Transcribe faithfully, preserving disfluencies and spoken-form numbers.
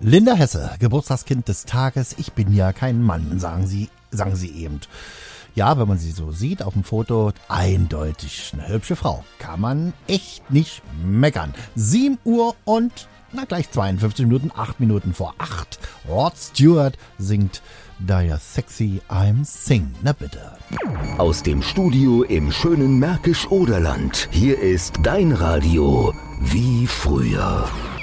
Linda Hesse, Geburtstagskind des Tages. Ich bin ja kein Mann, sagen sie, sagen sie eben. Ja, wenn man sie so sieht auf dem Foto, eindeutig eine hübsche Frau. Kann man echt nicht meckern. sieben Uhr und, na gleich zweiundfünfzig Minuten, acht Minuten vor acht. Rod Stewart singt Da ja sexy I'm Sing. Na bitte. Aus dem Studio im schönen Märkisch-Oderland. Hier ist dein Radio wie früher.